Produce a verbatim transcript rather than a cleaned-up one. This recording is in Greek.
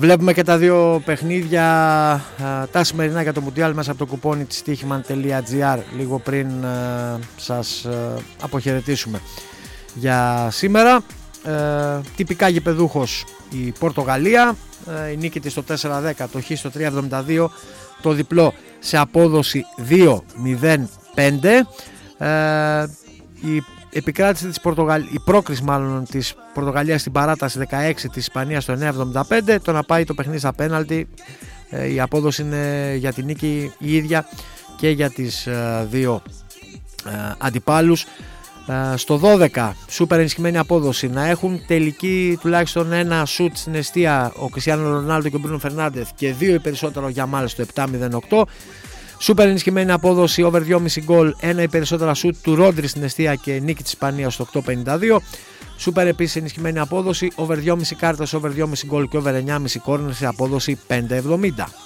Βλέπουμε και τα δύο παιχνίδια α, τα σημερινά για το Μουντιάλ μέσα από το κουπόνι της στοίχημαν τελεία τζι άρ λίγο πριν α, σας α, αποχαιρετήσουμε για σήμερα. Ε, τυπικά γηπεδούχος η Πορτογαλία, ε, η νίκη της στο τέσσερα δέκα, το χ στο τρία εβδομήντα δύο, το διπλό σε απόδοση δύο μηδέν πέντε. ε, η επικράτηση της Πορτογαλ... η πρόκριση μάλλον της Πορτογαλίας στην παράταση δεκαέξι, της Ισπανίας στο εννέα εβδομήντα πέντε. Το να πάει το παιχνίδι στα πέναλτι, ε, η απόδοση είναι για την νίκη η ίδια και για τις ε, δύο ε, αντιπάλους. Uh, στο δώδεκα, σούπερ ενισχυμένη απόδοση, να έχουν τελική τουλάχιστον ένα σουτ στην εστία ο Κριστιάνο Ρονάλντο και ο Μπρούνο Φερνάντεθ και δύο ή περισσότερο για Μάλ στο επτά μηδέν οκτώ. Σούπερ ενισχυμένη απόδοση over δυόμισι γκολ, ένα ή περισσότερα σουτ του Ρόντρι στην εστία και νίκη της Ισπανίας στο οκτώ πενήντα δύο. Σούπερ επίσης ενισχυμένη απόδοση over δυόμισι κάρτες, over δυόμισι γκολ και over εννιά κόμμα πέντε κόρνερ σε απόδοση πέντε εβδομήντα.